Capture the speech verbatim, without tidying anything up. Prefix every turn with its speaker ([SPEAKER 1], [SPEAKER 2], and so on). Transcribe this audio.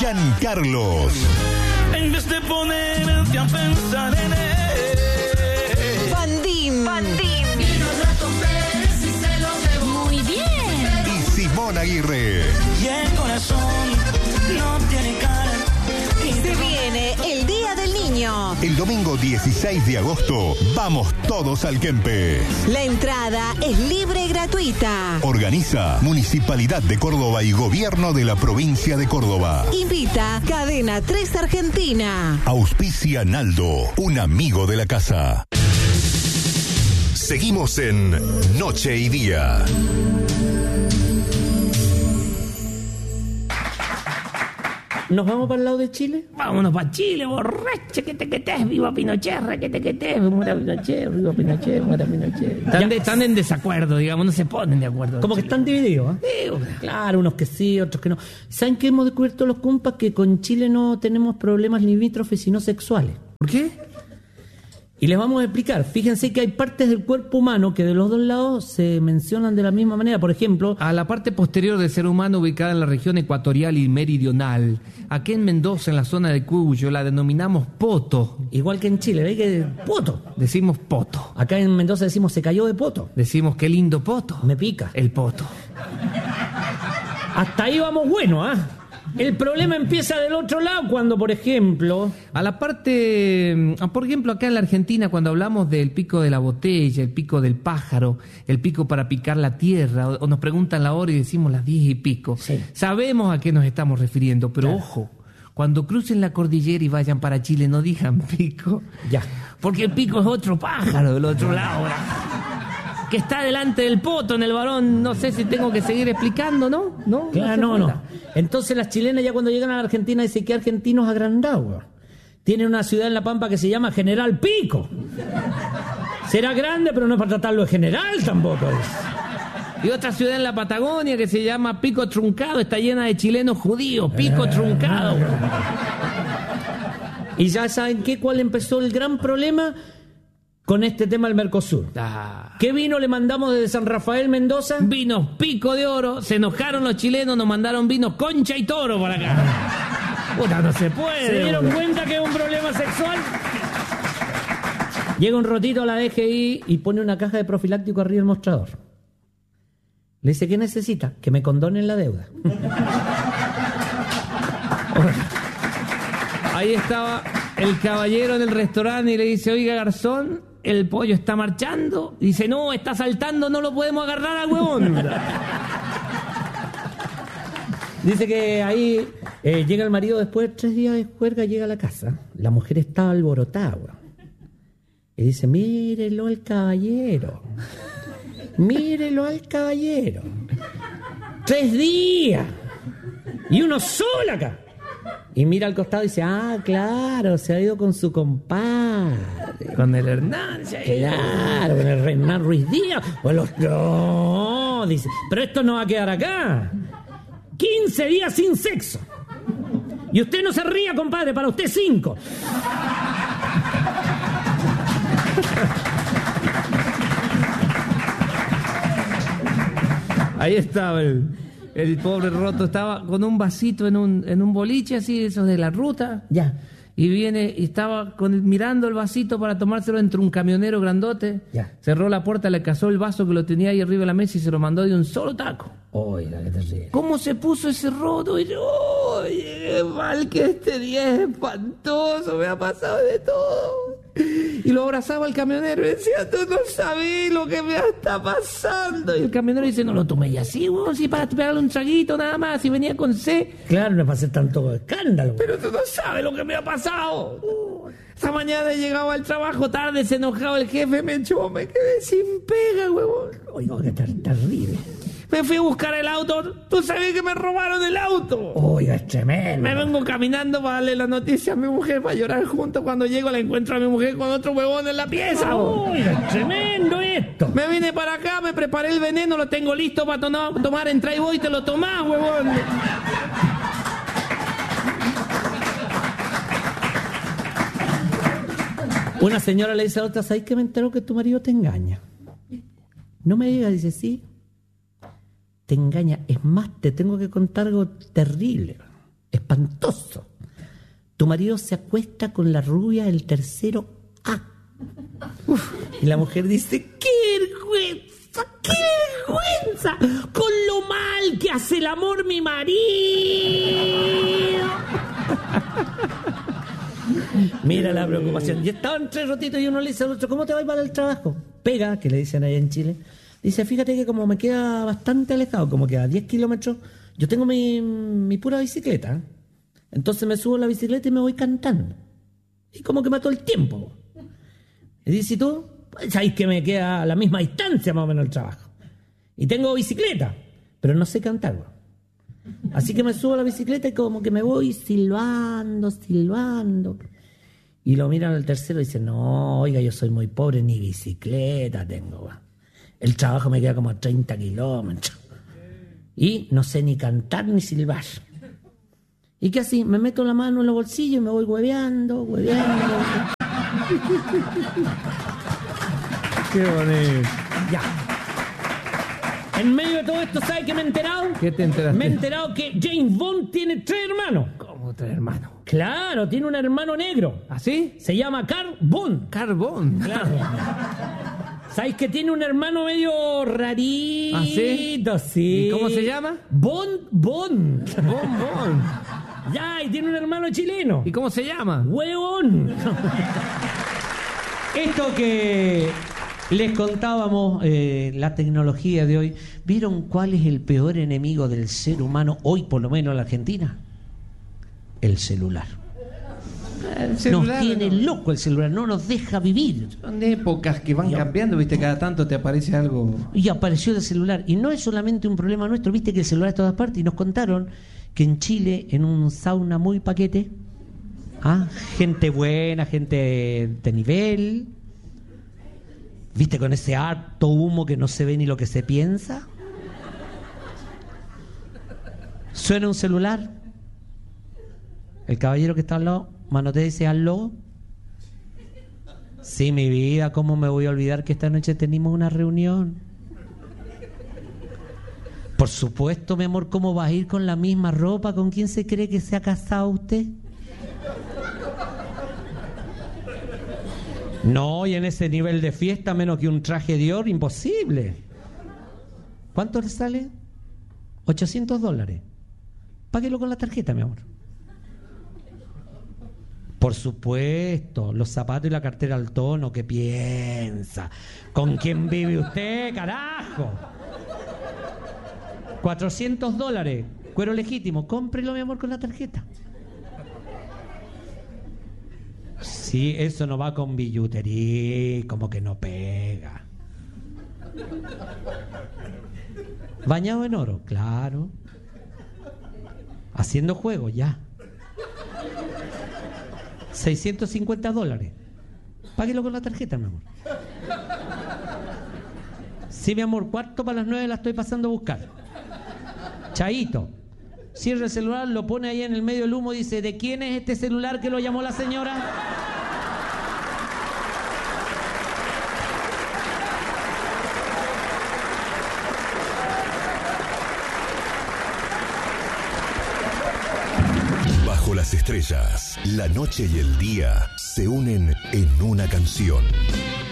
[SPEAKER 1] Giancarlos.
[SPEAKER 2] En vez de ponerte a pensar en él.
[SPEAKER 3] Bandín. Bandín.
[SPEAKER 4] Muy bien.
[SPEAKER 1] Y Simón Aguirre.
[SPEAKER 2] Y el corazón no tiene cara.
[SPEAKER 3] Se viene el Día del Niño.
[SPEAKER 1] El domingo dieciséis de agosto, vamos todos al Kempes.
[SPEAKER 3] La entrada es libre y gratuita.
[SPEAKER 1] Organiza Municipalidad de Córdoba y Gobierno de la Provincia de Córdoba.
[SPEAKER 3] Invita Cadena tres Argentina.
[SPEAKER 1] Auspicia Naldo, un amigo de la casa. Seguimos en Noche y Día.
[SPEAKER 5] ¿Nos vamos para el lado de Chile?
[SPEAKER 6] Vámonos para Chile, borracha, que te que te viva Pinochet, que te que te muera Pinochet, viva Pinochet, muera Pinochet. Están, de, están en desacuerdo, digamos, no se ponen de acuerdo.
[SPEAKER 5] Como que están divididos, ¿eh?
[SPEAKER 6] Sí,
[SPEAKER 5] claro, unos que sí, otros que no. ¿Saben qué hemos descubierto los compas? Que con Chile no tenemos problemas limítrofes sino sexuales.
[SPEAKER 6] ¿Por qué?
[SPEAKER 5] Y les vamos a explicar. Fíjense que hay partes del cuerpo humano que de los dos lados se mencionan de la misma manera. Por ejemplo,
[SPEAKER 6] a la parte posterior del ser humano ubicada en la región ecuatorial y meridional, aquí en Mendoza, en la zona de Cuyo, la denominamos poto.
[SPEAKER 5] Igual que en Chile, ¿veis que poto?
[SPEAKER 6] Decimos poto.
[SPEAKER 5] Acá en Mendoza decimos se cayó de poto.
[SPEAKER 6] Decimos qué lindo poto.
[SPEAKER 5] Me pica.
[SPEAKER 6] El poto.
[SPEAKER 5] Hasta ahí vamos bueno, ¿ah? ¿eh? El problema empieza del otro lado cuando, por ejemplo...
[SPEAKER 6] A la parte... Por ejemplo, acá en la Argentina, cuando hablamos del pico de la botella, el pico del pájaro, el pico para picar la tierra, o nos preguntan la hora y decimos las diez y pico,
[SPEAKER 5] sí.
[SPEAKER 6] Sabemos a qué nos estamos refiriendo, pero
[SPEAKER 5] claro.
[SPEAKER 6] Ojo, cuando crucen la cordillera y vayan para Chile, no digan pico.
[SPEAKER 5] Ya.
[SPEAKER 6] Porque el pico es otro pájaro del otro lado, ¿verdad? Que está delante del poto en el varón. No sé si tengo que seguir explicando, ¿no? No,
[SPEAKER 5] claro,
[SPEAKER 6] no,
[SPEAKER 5] no, no. Entonces las chilenas ya cuando llegan a la Argentina dicen que argentinos agrandados. Tienen una ciudad en La Pampa que se llama General Pico. Será grande, pero no es para tratarlo de general tampoco.
[SPEAKER 6] Y otra ciudad en la Patagonia que se llama Pico Truncado, está llena de chilenos judíos. Pico Truncado.
[SPEAKER 5] Y ya saben qué, cuál empezó el gran problema con este tema del Mercosur.
[SPEAKER 6] Ah.
[SPEAKER 5] ¿Qué vino le mandamos desde San Rafael, Mendoza?
[SPEAKER 6] Vinos Pico de Oro. Se enojaron los chilenos, nos mandaron vinos Concha y Toro para acá. Puta, no se puede.
[SPEAKER 5] ¿Se dieron
[SPEAKER 6] bro.
[SPEAKER 5] cuenta que es un problema sexual? Llega un rotito a la D G I y pone una caja de profiláctico arriba del mostrador. Le dice, ¿qué necesita? Que me condonen la deuda.
[SPEAKER 6] Ahí estaba el caballero en el restaurante y le dice, oiga, garzón, el pollo está marchando. Dice, no, está saltando, no lo podemos agarrar al huevón.
[SPEAKER 5] Dice que ahí eh, llega el marido después de tres días de juerga, llega a la casa. La mujer está alborotada. Y dice, mírelo al caballero. Mírelo al caballero. Tres días. Y uno solo acá. Y mira al costado y dice, ah, claro, se ha ido con su compadre.
[SPEAKER 6] Con el Hernán. Se
[SPEAKER 5] claro, con el Hernán Ruiz Díaz. O los... No, dice, pero esto no va a quedar acá. quince días sin sexo. Y usted no se ría, compadre, para usted cinco.
[SPEAKER 6] Ahí estaba el, el pobre roto, estaba con un vasito en un, en un boliche así, esos de la ruta.
[SPEAKER 5] Ya.
[SPEAKER 6] Y viene y estaba con el, mirando el vasito para tomárselo entre un camionero grandote.
[SPEAKER 5] Ya.
[SPEAKER 6] Cerró la puerta, le cazó el vaso que lo tenía ahí arriba de la mesa y se lo mandó de un solo taco.
[SPEAKER 5] Oiga, qué terrible.
[SPEAKER 6] ¿Cómo se puso ese roto? Y yo, oye, qué mal que este día es espantoso, me ha pasado de todo. Y lo abrazaba al camionero y decía, tú no sabes lo que me está pasando. Y el camionero dice, no lo tomé y así, weón, si para pegarle un traguito nada más, si venía con C.
[SPEAKER 5] Claro, no pasé tanto escándalo.
[SPEAKER 6] Pero tú no sabes lo que me ha pasado. Uh, esa mañana llegaba al trabajo tarde, se enojaba el jefe, me echó, me quedé sin pega, huevón.
[SPEAKER 5] Oiga, qué ter- terrible.
[SPEAKER 6] Me fui a buscar el auto. Tú sabes que me robaron el auto.
[SPEAKER 5] Oiga, es tremendo.
[SPEAKER 6] Me vengo caminando para darle la noticia a mi mujer, para llorar junto. Cuando llego la encuentro a mi mujer con otro huevón en la pieza.
[SPEAKER 5] Oiga, es tremendo esto.
[SPEAKER 6] Me vine para acá, me preparé el veneno, lo tengo listo para to- tomar. Entra y voy y te lo tomás, huevón.
[SPEAKER 5] Una señora le dice a la otra, ¿sabes que me entero que tu marido te engaña? No me digas, dice, sí. Te engaña. Es más, te tengo que contar algo terrible. espantoso. Tu marido se acuesta con la rubia del tercero A. Uf. Y la mujer dice, ¡qué vergüenza! ¡Qué vergüenza! Con lo mal que hace el amor mi marido. Mira la preocupación. Y estaban tres rotitos y uno le dice al otro, ¿cómo te va para el trabajo? Pega, que le dicen allá en Chile. Dice, fíjate que como me queda bastante alejado, como que a diez kilómetros, yo tengo mi, mi pura bicicleta. Entonces me subo a la bicicleta y me voy cantando. Y como que mató el tiempo. Y dice, ¿y tú? Pues sabéis que me queda a la misma distancia más o menos el trabajo. Y tengo bicicleta, pero no sé cantar. Así que me subo a la bicicleta y como que me voy silbando, silbando. Y lo miran al tercero y dicen, no, oiga, yo soy muy pobre, ni bicicleta tengo. El trabajo me queda como a treinta kilómetros. Y no sé ni cantar ni silbar. ¿Y qué así? Me meto la mano en los bolsillos y me voy hueveando, hueveando.
[SPEAKER 6] Qué bonito.
[SPEAKER 5] Ya. En medio de todo esto, ¿sabes qué me he enterado?
[SPEAKER 6] ¿Qué te enteraste?
[SPEAKER 5] Me he enterado que James Bond tiene tres hermanos.
[SPEAKER 6] ¿Cómo tres hermanos?
[SPEAKER 5] Claro, tiene un hermano negro.
[SPEAKER 6] ¿Ah, sí?
[SPEAKER 5] Se llama Carl Bond.
[SPEAKER 6] Carbón.
[SPEAKER 5] Claro. ¿Sabes que tiene un hermano medio rarito?
[SPEAKER 6] ¿Ah, sí?
[SPEAKER 5] Sí.
[SPEAKER 6] ¿Y cómo se llama?
[SPEAKER 5] Bond Bond.
[SPEAKER 6] Bon, bon.
[SPEAKER 5] Ya, y tiene un hermano chileno.
[SPEAKER 6] ¿Y cómo se llama?
[SPEAKER 5] ¡Huevón! Esto que les contábamos, eh, la tecnología de hoy, ¿vieron cuál es el peor enemigo del ser humano hoy, por lo menos en la Argentina? El celular.
[SPEAKER 6] El celular,
[SPEAKER 5] nos tiene
[SPEAKER 6] no.
[SPEAKER 5] loco el celular, no nos deja vivir.
[SPEAKER 6] Son épocas que van
[SPEAKER 5] Ya.
[SPEAKER 6] cambiando, viste, cada tanto te aparece algo.
[SPEAKER 5] Y apareció el celular. Y no es solamente un problema nuestro, viste que el celular está en todas partes. Y nos contaron que en Chile, en un sauna muy paquete, ¿ah? gente buena, gente de nivel, viste, con ese harto humo que no se ve ni lo que se piensa. Suena un celular. El caballero que está al lado manotea y dice, al logo. Sí, mi vida, ¿cómo me voy a olvidar que esta noche tenemos una reunión? Por supuesto, mi amor, ¿cómo vas a ir con la misma ropa? ¿Con quién se cree que se ha casado usted? No, y en ese nivel de fiesta, menos que un traje Dior, imposible. ¿Cuánto le sale? ochocientos dólares. Páguelo con la tarjeta, mi amor. Por supuesto, los zapatos y la cartera al tono, ¿qué piensa? ¿Con quién vive usted, carajo? cuatrocientos dólares, cuero legítimo, cómprelo, mi amor, con la tarjeta. Sí, eso no va con billutería, como que no pega. Bañado en oro, claro. Haciendo juego, ya. seiscientos cincuenta dólares. Páguelo con la tarjeta, mi amor. Sí, mi amor, cuarto para las nueve la estoy pasando a buscar. Chaito. Cierra el celular, lo pone ahí en el medio del humo y dice, ¿de quién es este celular que lo llamó la señora?
[SPEAKER 1] Bajo las estrellas, la noche y el día se unen en una canción.